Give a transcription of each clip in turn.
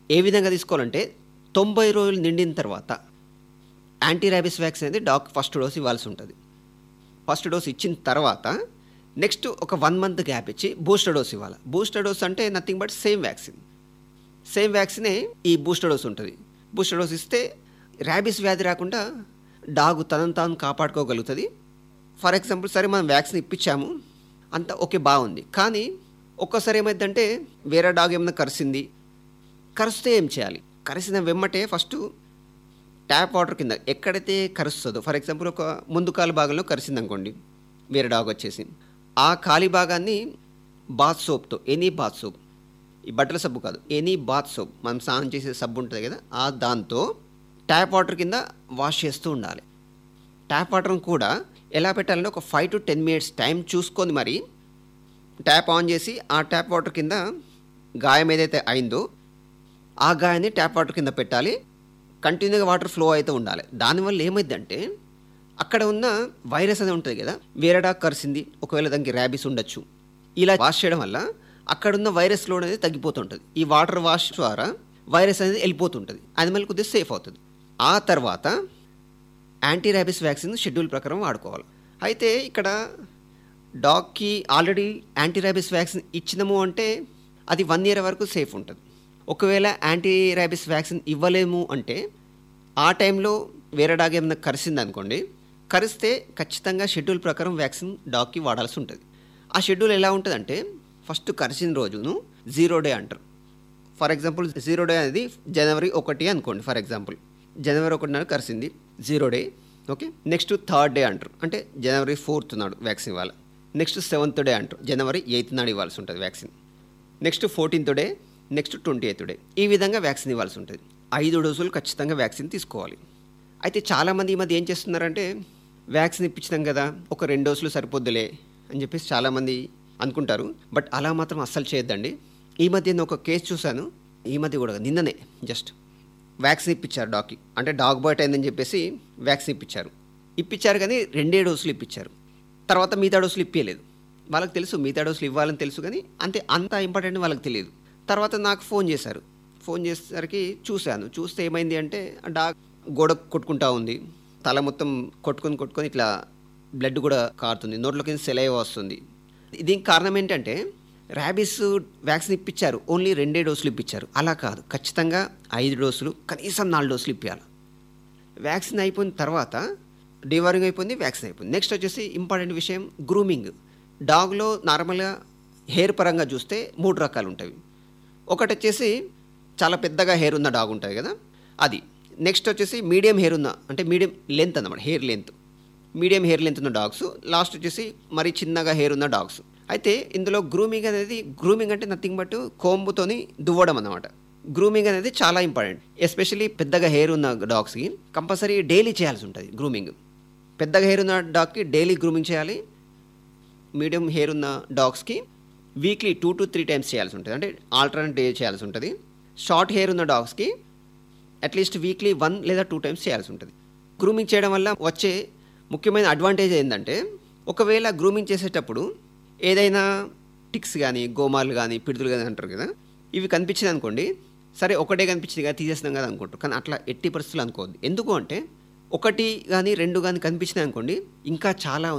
ఏ విధంగా తీసుకోవాలంటే 90 రోజులు నిండిన తర్వాత యాంటీ ర్యాబీస్ వ్యాక్సిన్ అనేది డాగ్ ఫస్ట్ డోస్ ఇవ్వాల్సి ఉంటుంది. ఫస్ట్ డోస్ ఇచ్చిన తర్వాత నెక్స్ట్ ఒక 1 మంత్ గ్యాప్ ఇచ్చి బూస్టర్ డోస్ ఇవ్వాలి. బూస్టర్ డోస్ అంటే నథింగ్ బట్ సేమ్ వ్యాక్సినే ఈ బూస్టర్ డోస్ ఉంటుంది. బూస్టర్ డోస్ ఇస్తే ర్యాబీస్ వ్యాధి రాకుండా డాగ్ తనను తాను కాపాడుకోగలుగుతుంది. ఫర్ ఎగ్జాంపుల్ సరే మనం వ్యాక్సిన్ ఇప్పించాము, అంతా ఓకే బాగుంది, కానీ ఒక్కసారి ఏమైందంటే వేరే డాగ్ ఏమైనా కరిస్తే ఏం చేయాలి? కరిసిన వెమ్మటే ఫస్ట్ ట్యాప్ వాటర్ కింద ఎక్కడైతే కరుస్తుందో, ఫర్ ఎగ్జాంపుల్ ఒక ముందు కాలు భాగంలో కరిసింది అనుకోండి వేరే డాగ్ వచ్చేసి, ఆ ఖాళీ భాగాన్ని బాత్ సోప్తో, ఎనీ బాత్ సోప్, ఈ బట్టల సబ్బు కాదు, ఎనీ బాత్ సోప్, మనం స్నానం చేసే సబ్బు ఉంటుంది కదా, ఆ దాంతో ట్యాప్ వాటర్ కింద వాష్ చేస్తూ ఉండాలి. ట్యాప్ వాటర్ని కూడా ఎలా పెట్టాలంటే ఒక 5 to 10 minutes టైం చూసుకొని మరి ట్యాప్ ఆన్ చేసి ఆ ట్యాప్ వాటర్ కింద గాయం ఏదైతే అయిందో ఆ గాయాన్ని ట్యాప్ వాటర్ కింద పెట్టాలి. కంటిన్యూగా వాటర్ ఫ్లో అయితే ఉండాలి. దానివల్ల ఏమైందంటే అక్కడ ఉన్న వైరస్ అనేది ఉంటుంది కదా, వేరే డాగ్ కరిసింది, ఒకవేళ దానికి ర్యాబీస్ ఉండొచ్చు, ఇలా వాష్ చేయడం వల్ల అక్కడున్న వైరస్ లోడ్ అనేది తగ్గిపోతుంటుంది. ఈ వాటర్ వాష్ ద్వారా వైరస్ అనేది వెళ్ళిపోతుంటుంది, అది మళ్ళీ కొద్దిగా సేఫ్ అవుతుంది. ఆ తర్వాత యాంటీ ర్యాబీస్ వ్యాక్సిన్ షెడ్యూల్ ప్రకారం వాడుకోవాలి. అయితే ఇక్కడ డాగ్కి ఆల్రెడీ యాంటీ ర్యాబీస్ వ్యాక్సిన్ ఇచ్చినాము అంటే అది 1 year వరకు సేఫ్ ఉంటుంది. ఒకవేళ యాంటీ ర్యాబీస్ వ్యాక్సిన్ ఇవ్వలేము అంటే ఆ టైంలో వేరే డాగ్ ఏమైనా కరిసింది అనుకోండి, కరిస్తే ఖచ్చితంగా షెడ్యూల్ ప్రకారం వ్యాక్సిన్ డాగ్కి వాడాల్సి ఉంటుంది. ఆ షెడ్యూల్ ఎలా ఉంటుందంటే ఫస్ట్ కరిసిన రోజును 0 day అంటారు. ఫర్ ఎగ్జాంపుల్ 0 day అనేది January 1 అనుకోండి. For example January 1 కరిసింది, 0 day, okay. Next 3rd day అంటారు, అంటే January 4 నాడు వ్యాక్సిన్ ఇవ్వాలి. నెక్స్ట్ 7th day అంటారు, January 8 నాడు ఇవ్వాల్సి ఉంటుంది vaccine. Next 14th day, next 28th day, ఈ విధంగా వ్యాక్సిన్ ఇవ్వాల్సి ఉంటుంది. 5 డోసులు ఖచ్చితంగా వ్యాక్సిన్ తీసుకోవాలి. అయితే చాలామంది ఈ మధ్య ఏం చేస్తున్నారంటే వ్యాక్సిన్ ఇప్పించినాం కదా, ఒక 2 డోసులు సరిపోద్దులే అని చెప్పేసి చాలామంది అనుకుంటారు. బట్ అలా మాత్రం అస్సలు చేయొద్దండి. ఈ మధ్య నేను ఒక కేసు చూశాను, ఈ మధ్య కూడా నిన్ననే జస్ట్ వ్యాక్సిన్ ఇప్పించారు డాగ్కి, అంటే డాగ్ బైట్ అయిందని చెప్పేసి వ్యాక్సిన్ ఇప్పించారు కానీ 2 డోసులు ఇప్పించారు. తర్వాత మిగతా డోసులు ఇప్పించలేదు. వాళ్ళకి తెలుసు మిగతా డోసులు ఇవ్వాలని తెలుసు, కానీ అంత ఇంపార్టెంట్ వాళ్ళకి తెలియదు. తర్వాత నాకు ఫోన్ చేసేసరికి చూస్తే ఏమైంది అంటే ఆ డాగ్ గోడ కొట్టుకుంటా ఉంది, తల మొత్తం కొట్టుకొని ఇట్లా బ్లడ్ కూడా కారుతుంది, నోట్లోకి సెలైవ వస్తుంది. దీనికి కారణం ఏంటంటే ర్యాబీస్ వ్యాక్సిన్ ఇప్పించారు, ఓన్లీ 2 డోసులు ఇప్పించారు. అలా కాదు, ఖచ్చితంగా 5 డోసులు, కనీసం 4 డోసులు ఇప్పించాలి. వ్యాక్సిన్ అయిపోయిన తర్వాత డివారింగ్ అయిపోయింది, వ్యాక్సిన్ అయిపోయింది. నెక్స్ట్ వచ్చేసి ఇంపార్టెంట్ విషయం గ్రూమింగ్. డాగ్లో నార్మల్గా హెయిర్ పరంగా చూస్తే 3 రకాలు ఉంటాయి. ఒకటి వచ్చేసి చాలా పెద్దగా హెయిర్ ఉన్న డాగ్ ఉంటుంది కదా, అది. నెక్స్ట్ వచ్చేసి మీడియం హెయిర్ ఉన్న, అంటే మీడియం లెంత్ అన్నమాట, మీడియం హెయిర్ లెంత్ ఉన్న డాగ్స్. లాస్ట్ వచ్చేసి మరీ చిన్నగా హెయిర్ ఉన్న డాగ్స్. అయితే ఇందులో గ్రూమింగ్ అంటే నథింగ్ బట్ కోంబుతోని దువ్వడం అన్నమాట. గ్రూమింగ్ అనేది చాలా ఇంపార్టెంట్. ఎస్పెషల్లీ పెద్దగా హెయిర్ ఉన్న డాగ్స్కి కంపల్సరీ డైలీ చేయాల్సి ఉంటుంది గ్రూమింగ్. పెద్దగా హెయిర్ ఉన్న డాగ్కి డైలీ గ్రూమింగ్ చేయాలి. మీడియం హెయిర్ ఉన్న డాగ్స్కి వీక్లీ 2 to 3 times చేయాల్సి ఉంటుంది, అంటే ఆల్టర్నేట్ డే చేయాల్సి ఉంటుంది. షార్ట్ హెయిర్ ఉన్న డాగ్స్కి అట్లీస్ట్ వీక్లీ 1 లేదా 2 times చేయాల్సి ఉంటుంది. గ్రూమింగ్ చేయడం వల్ల వచ్చే ముఖ్యమైన అడ్వాంటేజ్ ఏంటంటే ఒకవేళ గ్రూమింగ్ చేసేటప్పుడు ఏదైనా టిక్స్ కానీ, గోమాలు కానీ, పిడుదులు కానీ అంటారు కదా, ఇవి కనిపించింది అనుకోండి, సరే ఒకటే కనిపించింది కదా తీసేస్తున్నాం కదా అనుకుంటారు. కానీ అట్లా ఎట్టి పరిస్థితులు అనుకోవద్దు. ఎందుకు అంటే 1 కానీ 2 కానీ కనిపించినాయి అనుకోండి, ఇంకా చాలా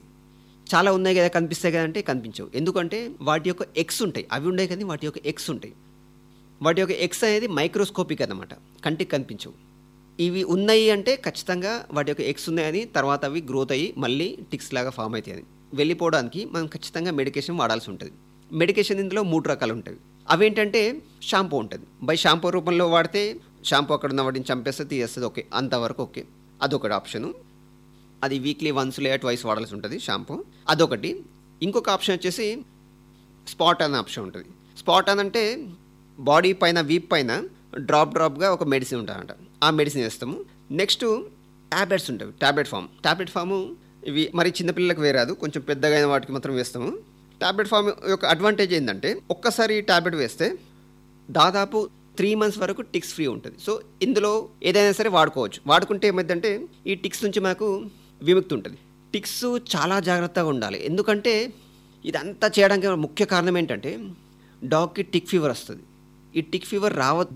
ఉన్నాయి కదా కనిపిస్తాయి కదా అంటే కనిపించవు. ఎందుకంటే వాటి యొక్క ఎగ్స్ ఉంటాయి, అవి ఉన్నాయి కానీ వాటి యొక్క ఎగ్స్ ఉంటాయి. వాటి యొక్క ఎగ్స్ అనేది మైక్రోస్కోపిక్ అన్నమాట, కంటికి కనిపించవు. ఇవి ఉన్నాయి అంటే ఖచ్చితంగా వాటి యొక్క ఎగ్స్ ఉన్నాయని, తర్వాత అవి గ్రోత్ అయ్యి మళ్ళీ టిక్స్ లాగా ఫామ్ అవుతాయి అని. వెళ్ళిపోవడానికి మనం ఖచ్చితంగా మెడికేషన్ వాడాల్సి ఉంటుంది. మెడికేషన్ ఇందులో 3 రకాలు ఉంటాయి. అవేంటంటే షాంపూ ఉంటుంది, షాంపూ రూపంలో వాడితే షాంపూ అక్కడ ఉన్న వాటిని చంపేస్తే తీసేస్తుంది, ఓకే, అంతవరకు ఓకే, అదొకటి ఆప్షను. అది వీక్లీ 1 లేదా 2 వాడాల్సి ఉంటుంది షాంపూ, అదొకటి. ఇంకొక ఆప్షన్ వచ్చేసి స్పాట్ అనే ఆప్షన్ ఉంటుంది. స్పాట్ అని అంటే బాడీ పైన, వీప్ పైన డ్రాప్గా ఒక మెడిసిన్ ఉంటుందంట, ఆ మెడిసిన్ వేస్తాము. నెక్స్ట్ ట్యాబ్లెట్స్ ఉంటాయి, టాబ్లెట్ ఫాము ఇవి మరి చిన్నపిల్లలకు వేరాదు, కొంచెం పెద్దగా అయిన వాటికి మాత్రం వేస్తాము. టాబ్లెట్ ఫామ్ యొక్క అడ్వాంటేజ్ ఏంటంటే ఒక్కసారి టాబ్లెట్ వేస్తే దాదాపు 3 months వరకు టిక్స్ ఫ్రీ ఉంటుంది. సో ఇందులో ఏదైనా సరే వాడుకుంటే ఏమైందంటే ఈ టిక్స్ నుంచి మనకు విముక్తి ఉంటుంది. టిక్స్ చాలా జాగ్రత్తగా ఉండాలి, ఎందుకంటే ఇదంతా చేయడానికి ముఖ్య కారణం ఏంటంటే డాగ్కి టిక్ ఫీవర్ వస్తుంది. ఈ టిక్ ఫీవర్ రావద్దు